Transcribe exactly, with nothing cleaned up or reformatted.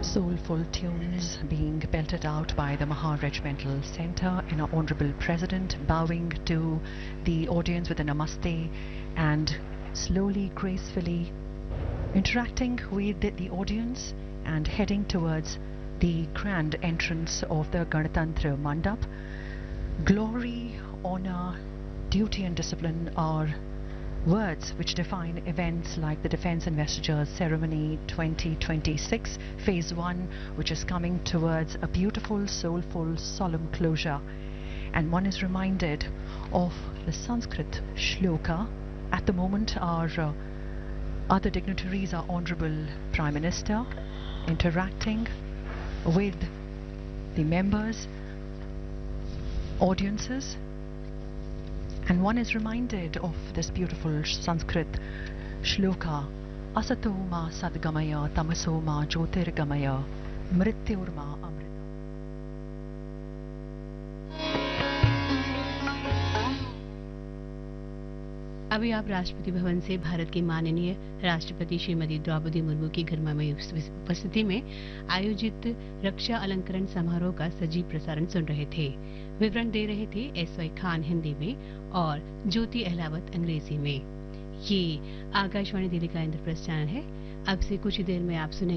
Soulful tunes being belted out by the Maha Regimental Centre, and our Honourable President bowing to the audience with a namaste and slowly, gracefully interacting with the, the audience and heading towards the grand entrance of the Ganatantra Mandap. Glory, honour, duty and discipline are words which define events like the Defence Investitures Ceremony twenty twenty-six Phase one, which is coming towards a beautiful, soulful, solemn closure. And one is reminded of the Sanskrit shloka. At the moment, our uh, other dignitaries, our Honourable Prime Minister, interacting with the members, audiences, and one is reminded of this beautiful Sanskrit shloka: Asato ma sadgamaya tamaso ma jyotirgamaya mrityur ma amrita. अभी आप राष्ट्रपति भवन से भारत की माननीय राष्ट्रपति श्रीमती द्रौपदी मुर्मू की गरिमामयी उपस्थिति में आयोजित रक्षा अलंकरण समारोह का सजीव प्रसारण सुन रहे थे। विवरण दे रहे थे एस वाई खान हिंदी में और ज्योति अहलावत अंग्रेजी में। ये आकाशवाणी दिल्ली का इंद्रप्रस्थ चैनल है। अब से कुछ ही देर में आप सुनेंगे